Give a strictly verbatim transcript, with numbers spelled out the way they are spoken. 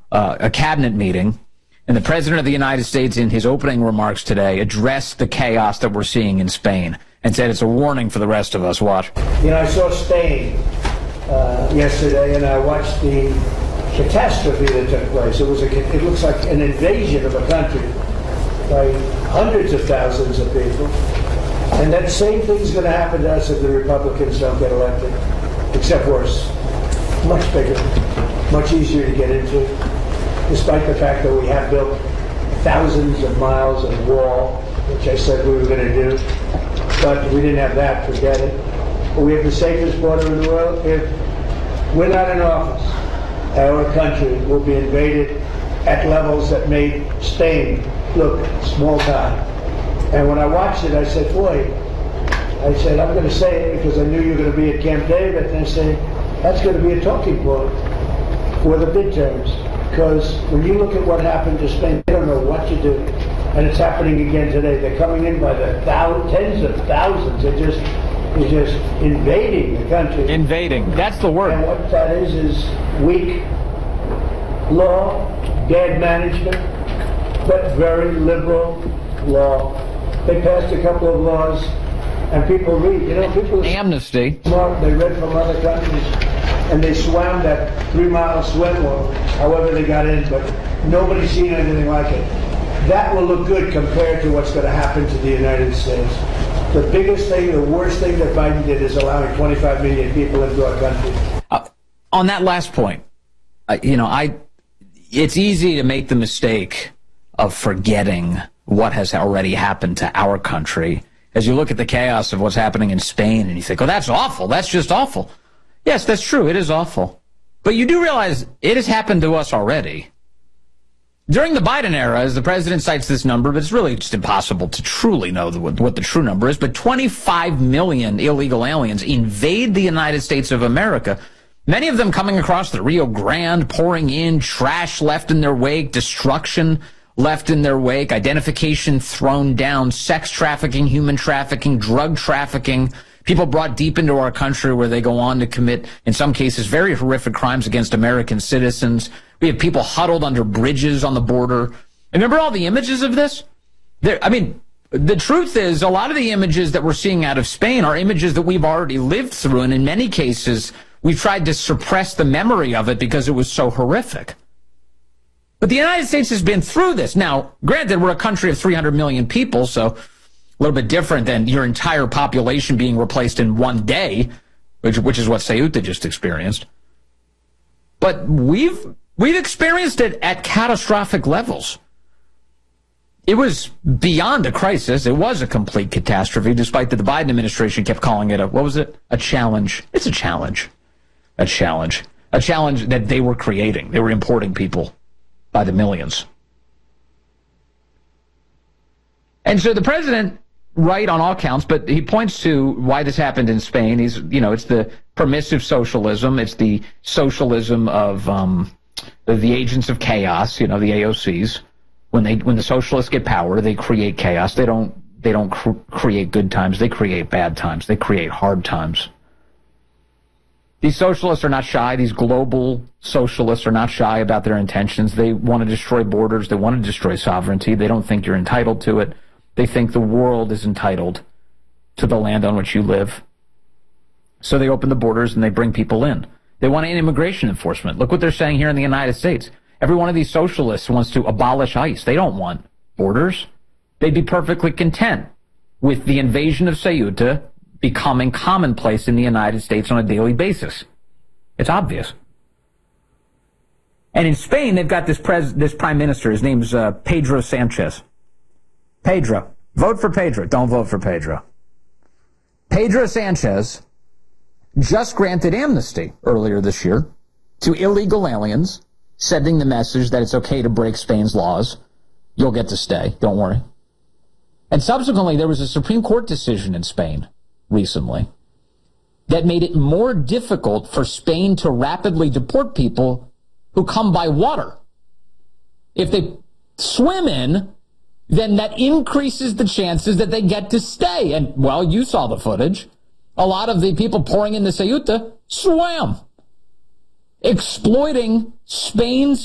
uh, a cabinet meeting, and the President of the United States, in his opening remarks today, addressed the chaos that we're seeing in Spain and said it's a warning for the rest of us. Watch. You know, I saw Spain uh, yesterday, and I watched the catastrophe that took place. It was a, it looks like an invasion of a country by hundreds of thousands of people. And that same thing's going to happen to us if the Republicans don't get elected, except worse. Much bigger, much easier to get into, despite the fact that we have built thousands of miles of wall, which I said we were going to do. But we didn't have that, forget it. But we have the safest border in the world. If we're not in office, our country will be invaded at levels that made Spain look small time. And when I watched it, I said, boy, I said, I'm going to say it because I knew you were going to be at Camp David. And I said, that's going to be a talking point for the midterms. Because when you look at what happened to Spain, they don't know what to do. And it's happening again today. They're coming in by the thousands, tens of thousands. They're just, they're just invading the country. Invading. That's the word. And what that is is weak law, bad management, but very liberal law. They passed a couple of laws, and people read. You know, people are amnesty. Smart. They read from other countries, and they swam that three-mile swim, or however they got in. But nobody's seen anything like it. That will look good compared to what's going to happen to the United States. The biggest thing, the worst thing that Biden did is allowing twenty-five million people into our country. Uh, on that last point, uh, you know, I. It's easy to make the mistake of forgetting what has already happened to our country as you look at the chaos of what's happening in Spain and you think, oh, that's awful. That's just awful. Yes, that's true. It is awful. But you do realize it has happened to us already. During the Biden era, as the president cites this number, but it's really just impossible to truly know the, what the true number is, but twenty-five million illegal aliens invade the United States of America. Many of them coming across the Rio Grande, pouring in, trash left in their wake, destruction left in their wake, identification thrown down, sex trafficking, human trafficking, drug trafficking, people brought deep into our country where they go on to commit, in some cases, very horrific crimes against American citizens. We have people huddled under bridges on the border. Remember all the images of this? There, I mean, the truth is a lot of the images that we're seeing out of Spain are images that we've already lived through, and in many cases, we've tried to suppress the memory of it because it was so horrific. But the United States has been through this. Now, granted, we're a country of three hundred million people, so a little bit different than your entire population being replaced in one day, which, which is what Ceuta just experienced. But we've, we've experienced it at catastrophic levels. It was beyond a crisis. It was a complete catastrophe, despite that the Biden administration kept calling it a, what was it? A challenge. It's a challenge. A challenge. A challenge that they were creating. They were importing people by the millions. And so the president, right on all counts, but he points to why this happened in Spain. He's, you know, it's the permissive socialism. It's the socialism of um, the agents of chaos, you know, the A O Cs. When they, when the socialists get power, they create chaos. They don't, they don't cr- create good times. They create bad times. They create hard times. These socialists are not shy. These global socialists are not shy about their intentions. They want to destroy borders. They want to destroy sovereignty. They don't think you're entitled to it. They think the world is entitled to the land on which you live. So they open the borders and they bring people in. They want immigration enforcement. Look what they're saying here in the United States. Every one of these socialists wants to abolish ICE. They don't want borders. They'd be perfectly content with the invasion of Ceuta becoming commonplace in the United States on a daily basis. It's obvious. And in Spain, they've got this pres- this prime minister. His name's uh, Pedro Sanchez. Pedro. Vote for Pedro. Don't vote for Pedro. Pedro Sanchez just granted amnesty earlier this year to illegal aliens, sending the message that it's okay to break Spain's laws. You'll get to stay. Don't worry. And subsequently, there was a Supreme Court decision in Spain recently that made it more difficult for Spain to rapidly deport people who come by water. If they swim in, then that increases the chances that they get to stay. And, well, you saw the footage. A lot of the people pouring into Ceuta swam, exploiting Spain's